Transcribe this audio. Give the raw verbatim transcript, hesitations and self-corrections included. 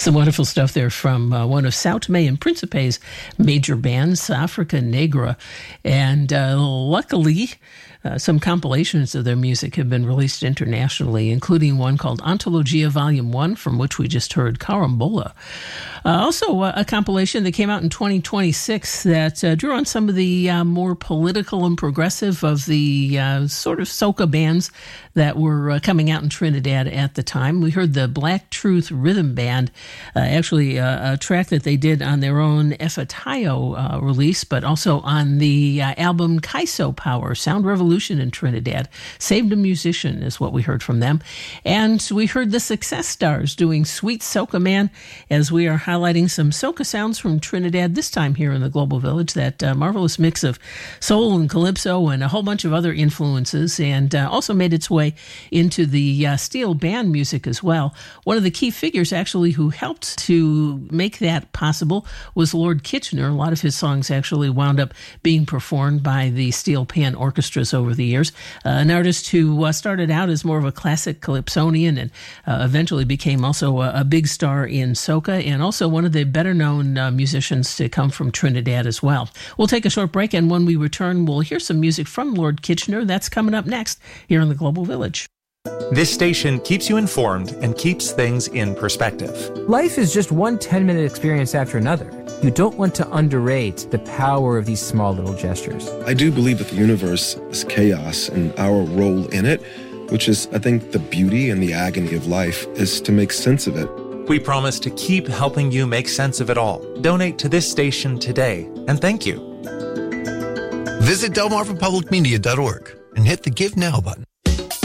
Some wonderful stuff there from uh, one of Sao Tome and Principe's major bands, Africa Negra. And uh, luckily, uh, some compilations of their music have been released internationally, including one called Antologia Volume one, from which we just heard Carambola. Uh, also, uh, a compilation that came out in twenty twenty-six that uh, drew on some of the uh, more political and progressive of the uh, sort of soca bands that were uh, coming out in Trinidad at the time. We heard the Black Truth Rhythm Band, uh, actually uh, a track that they did on their own Efatayo uh, release, but also on the uh, album Kaiso Power, Sound Revolution in Trinidad. Saved a Musician is what we heard from them. And we heard the Success Stars doing Sweet Soca Man, as we are highlighting some soca sounds from Trinidad, this time here in the Global Village, that uh, marvelous mix of soul and calypso and a whole bunch of other influences, and uh, also made its way into the uh, steel band music as well. One of the key figures, actually, who helped to make that possible was Lord Kitchener. A lot of his songs actually wound up being performed by the steel pan orchestras over the years. Uh, an artist who uh, started out as more of a classic calypsonian and uh, eventually became also a, a big star in soca, and also one of the better-known uh, musicians to come from Trinidad as well. We'll take a short break, and when we return, we'll hear some music from Lord Kitchener. That's coming up next here in the Global Village. This station keeps you informed and keeps things in perspective. Life is just one ten-minute experience after another. You don't want to underrate the power of these small little gestures. I do believe that the universe is chaos, and our role in it, which is, I think, the beauty and the agony of life, is to make sense of it. We promise to keep helping you make sense of it all. Donate to this station today, and thank you. Visit delmarva public media dot org and hit the Give Now button.